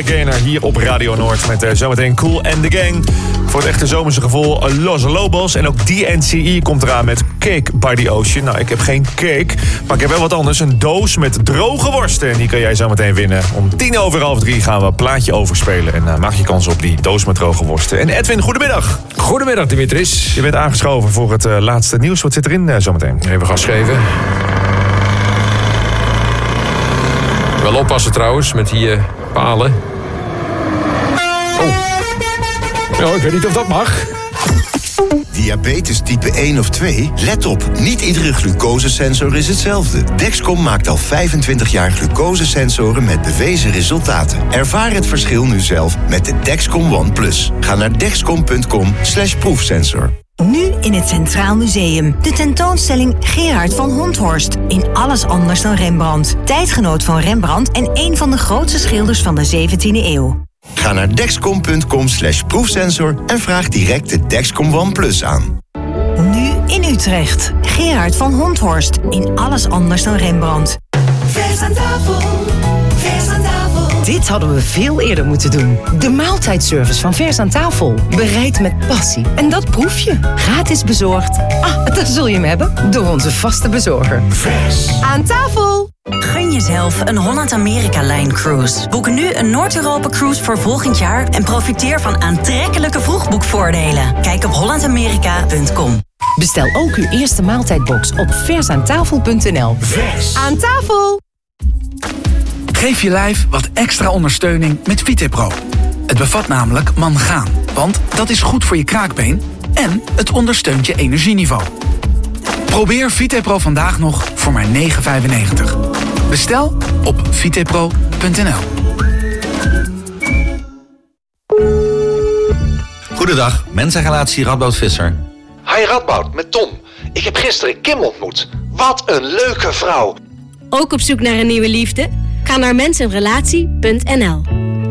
Greg Gaynor hier op Radio Noord met zometeen Cool and the Gang. Voor het echte zomerse gevoel Los Lobos. En ook DNCE komt eraan met Cake by the Ocean. Nou, ik heb geen cake, maar ik heb wel wat anders. Een doos met droge worsten. En die kan jij zometeen winnen. Om 2:10 gaan we een plaatje overspelen. En maak je kans op die doos met droge worsten. En Edwin, goedemiddag. Goedemiddag, Dimitris. Je bent aangeschoven voor het laatste nieuws. Wat zit erin zometeen? Even gas geven. Wel oppassen trouwens met die palen. Oh. Ja, ik weet niet of dat mag. Diabetes type 1 of 2? Let op, niet iedere glucosesensor is hetzelfde. Dexcom maakt al 25 jaar glucosesensoren met bewezen resultaten. Ervaar het verschil nu zelf met de Dexcom One Plus. Ga naar dexcom.com/proefsensor. Nu in het Centraal Museum. De tentoonstelling Gerard van Honthorst. In alles anders dan Rembrandt. Tijdgenoot van Rembrandt en een van de grootste schilders van de 17e eeuw. Ga naar dexcom.com/proefsensor en vraag direct de Dexcom One Plus aan. Nu in Utrecht. Gerard van Honthorst. In alles anders dan Rembrandt. Vers aan tafel. Vers aan tafel. Dit hadden we veel eerder moeten doen. De maaltijdservice van Vers aan tafel. Bereid met passie. En dat proef je. Gratis bezorgd. Daar zul je hem hebben. Door onze vaste bezorger. Vers aan tafel. Gun jezelf een Holland-Amerika-lijn cruise. Boek nu een Noord-Europa-cruise voor volgend jaar... en profiteer van aantrekkelijke vroegboekvoordelen. Kijk op hollandamerika.com. Bestel ook uw eerste maaltijdbox op versaantafel.nl. Vers aan tafel. Geef je lijf wat extra ondersteuning met VitePro. Het bevat namelijk mangaan, want dat is goed voor je kraakbeen... en het ondersteunt je energieniveau. Probeer VitePro vandaag nog voor maar €9,95. Bestel op vitepro.nl. Goedendag, mensenrelatie Radboud Visser. Hi Radboud, met Tom. Ik heb gisteren Kim ontmoet. Wat een leuke vrouw. Ook op zoek naar een nieuwe liefde? Ga naar mensenrelatie.nl.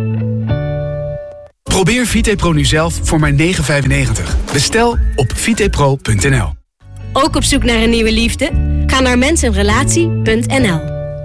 Probeer VitePro nu zelf voor maar €9,95. Bestel op vitepro.nl. Ook op zoek naar een nieuwe liefde? Ga naar mensenrelatie.nl.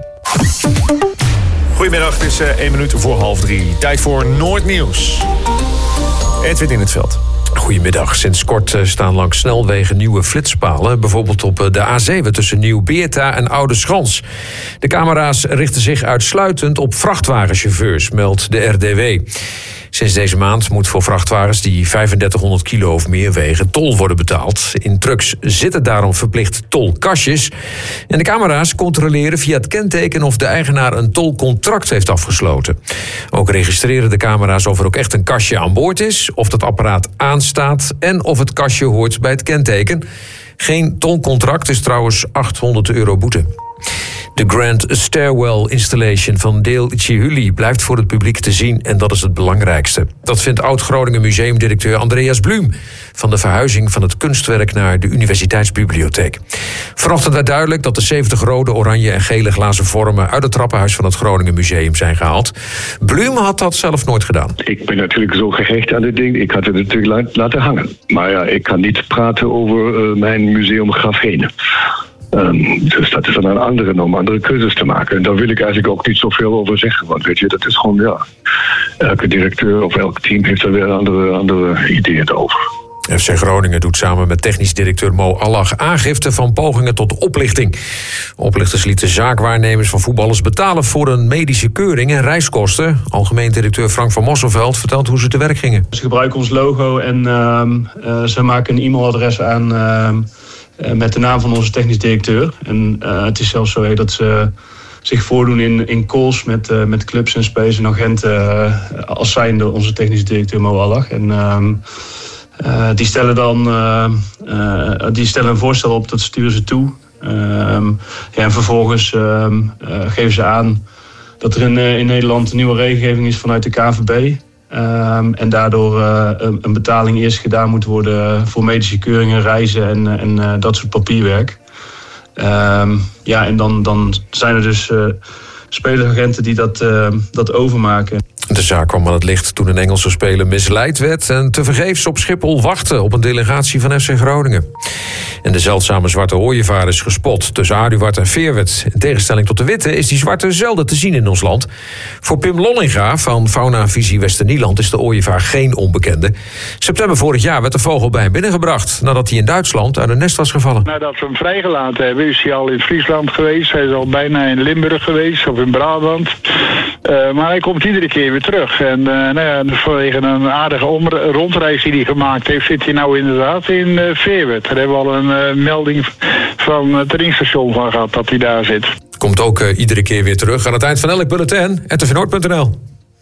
Goedemiddag, het is 2:01. Tijd voor Noordnieuws. Edwin in het veld. Goedemiddag. Sinds kort staan langs snelwegen nieuwe flitspalen. Bijvoorbeeld op de A7 tussen Nieuw-Beerta en Oudeschans. De camera's richten zich uitsluitend op vrachtwagenchauffeurs, meldt de RDW. Sinds deze maand moet voor vrachtwagens die 3500 kilo of meer wegen tol worden betaald. In trucks zitten daarom verplicht tolkastjes. En de camera's controleren via het kenteken of de eigenaar een tolcontract heeft afgesloten. Ook registreren de camera's of er ook echt een kastje aan boord is, of dat apparaat aanstaat en of het kastje hoort bij het kenteken. Geen tolcontract is trouwens €800 boete. De Grand Stairwell Installation van Dale Chihuly blijft voor het publiek te zien en dat is het belangrijkste. Dat vindt oud-Groningen museumdirecteur Andreas Blum van de verhuizing van het kunstwerk naar de Universiteitsbibliotheek. Vanochtend werd duidelijk dat de 70 rode, oranje en gele glazen vormen uit het trappenhuis van het Groningen Museum zijn gehaald. Blum had dat zelf nooit gedaan. Ik ben natuurlijk zo gehecht aan dit ding. Ik had het natuurlijk laten hangen. Maar ja, ik kan niet praten over mijn museum Grafene. Dus dat is dan een andere om andere keuzes te maken. En daar wil ik eigenlijk ook niet zoveel over zeggen. Want weet je, dat is gewoon, ja... Elke directeur of elk team heeft er weer andere ideeën over. FC Groningen doet samen met technisch directeur Mo Allach aangifte van pogingen tot oplichting. Oplichters lieten zaakwaarnemers van voetballers betalen voor een medische keuring en reiskosten. Algemeen directeur Frank van Mosselveld vertelt hoe ze te werk gingen. Ze gebruiken ons logo en ze maken een e-mailadres aan... met de naam van onze technisch directeur. En het is zelfs zo dat ze zich voordoen in calls met clubs en spelers en agenten... als zijnde onze technisch directeur Mo Allach. En die stellen een voorstel op, dat sturen ze toe. En vervolgens geven ze aan dat er in Nederland een nieuwe regelgeving is vanuit de KVB... en daardoor een betaling eerst gedaan moet worden voor medische keuringen, reizen en dat soort papierwerk. En dan zijn er dus spelersagenten die dat overmaken. De zaak kwam aan het licht toen een Engelse speler misleid werd en tevergeefs op Schiphol wachtte op een delegatie van FC Groningen. En de zeldzame zwarte ooievaar is gespot tussen Aduard en Feerwerd. In tegenstelling tot de witte is die zwarte zelden te zien in ons land. Voor Pim Lollinga van Fauna-visie Westernieland is de ooievaar geen onbekende. September vorig jaar werd de vogel bij hem binnengebracht nadat hij in Duitsland uit een nest was gevallen. Nadat we hem vrijgelaten hebben is hij al in Friesland geweest. Hij is al bijna in Limburg geweest of in Brabant. Maar hij komt iedere keer weer terug. En vanwege een aardige rondreis die hij gemaakt heeft, zit hij nou inderdaad in Feerwerd. Daar hebben we al een melding van het treinstation van gehad dat hij daar zit. Komt ook iedere keer weer terug aan het eind van elk bulletin. @tvnoord.nl.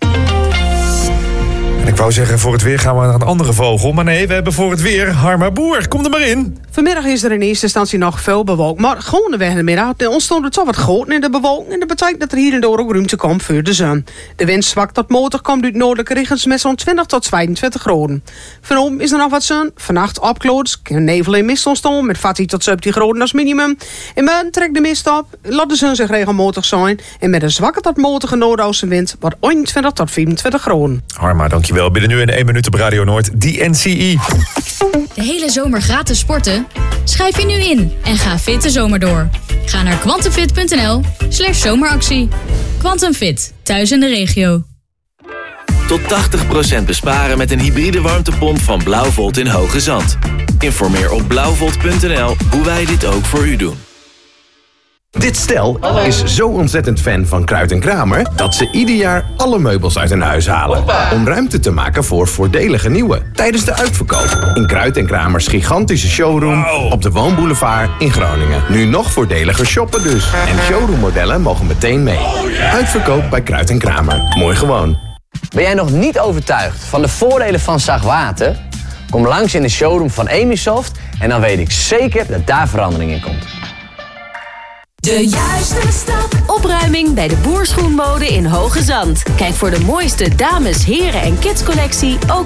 En ik wou zeggen, voor het weer gaan we naar een andere vogel. Maar nee, we hebben voor het weer Harma Boer. Kom er maar in. Vanmiddag is er in eerste instantie nog veel bewolkt. Maar gaandeweg in de middag ontstond er toch wat goten in de bewolking. En dat betekent dat er hier en daar ook ruimte komt voor de zon. De wind zwakt tot matig komt uit noordelijke richtingen met zo'n 20 tot 22 graden. Vanavond is er nog wat zon. Vannacht opkloots. Nevel en mist ontstaan met 14 tot 17 graden als minimum. In morgen trekt de mist op. Laat de zon zich regelmatig zijn. En met een zwakke tot matige noordoostenwind wordt 21 tot 24 graden. Harma, dankjewel. Binnen nu in 1 minuut op Radio Noord, DNCE. De hele zomer gratis sporten? Schrijf je nu in en ga fit de zomer door. Ga naar quantumfit.nl/zomeractie. Quantum Fit, thuis in de regio. Tot 80% besparen met een hybride warmtepomp van Blauwvolt in Hoge Zand. Informeer op blauwvolt.nl hoe wij dit ook voor u doen. Dit stel is zo ontzettend fan van Kruid & Kramer dat ze ieder jaar alle meubels uit hun huis halen. Om ruimte te maken voor voordelige nieuwe tijdens de uitverkoop. In Kruid & Kramers gigantische showroom op de Woonboulevard in Groningen. Nu nog voordeliger shoppen dus. En showroommodellen mogen meteen mee. Uitverkoop bij Kruid & Kramer. Mooi gewoon. Ben jij nog niet overtuigd van de voordelen van Zaagwater? Kom langs in de showroom van Emisoft en dan weet ik zeker dat daar verandering in komt. De juiste stap. Opruiming bij de Boerschoenmode in Hoge Zand. Kijk voor de mooiste dames, heren en kidscollectie ook